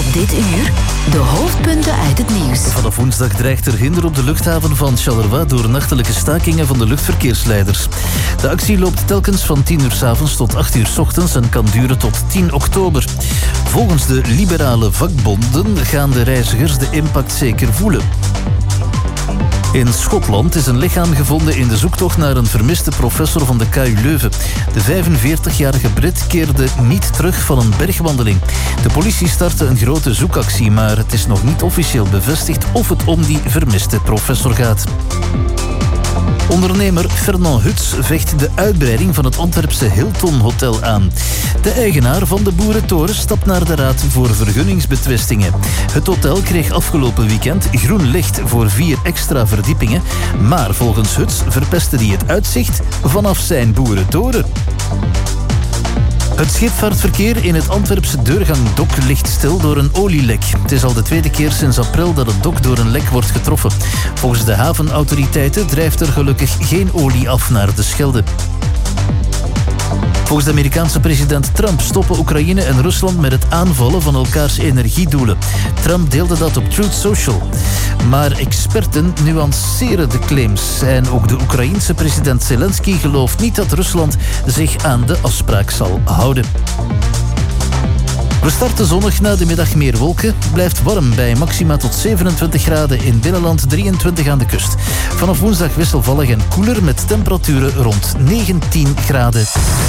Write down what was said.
Dit uur de hoofdpunten uit het nieuws. Vanaf woensdag dreigt er hinder op de luchthaven van Charleroi door nachtelijke stakingen van de luchtverkeersleiders. De actie loopt telkens van 10 uur 's avonds tot 8 uur 's ochtends en kan duren tot 10 oktober. Volgens de liberale vakbonden gaan de reizigers de impact zeker voelen. In Schotland is een lichaam gevonden in de zoektocht naar een vermiste professor van de KU Leuven. De 45-jarige Brit keerde niet terug van een bergwandeling. De politie startte een grote zoekactie, maar het is nog niet officieel bevestigd of het om die vermiste professor gaat. Ondernemer Fernand Huts vecht de uitbreiding van het Antwerpse Hilton Hotel aan. De eigenaar van de Boerentoren stapt naar de Raad voor Vergunningsbetwistingen. Het hotel kreeg afgelopen weekend groen licht voor 4 extra verdiepingen, maar volgens Huts verpestte hij het uitzicht vanaf zijn Boerentoren. Het scheepvaartverkeer in het Antwerpse Deurgang-dok ligt stil door een olielek. Het is al de tweede keer sinds april dat het dok door een lek wordt getroffen. Volgens de havenautoriteiten drijft er gelukkig geen olie af naar de Schelde. Volgens de Amerikaanse president Trump stoppen Oekraïne en Rusland met het aanvallen van elkaars energiedoelen. Trump deelde dat op Truth Social. Maar experten nuanceren de claims. En ook de Oekraïense president Zelensky gelooft niet dat Rusland zich aan de afspraak zal houden. We starten zonnig, na de middag meer wolken. Blijft warm bij maxima tot 27 graden in binnenland, 23 aan de kust. Vanaf woensdag wisselvallig en koeler met temperaturen rond 19 graden.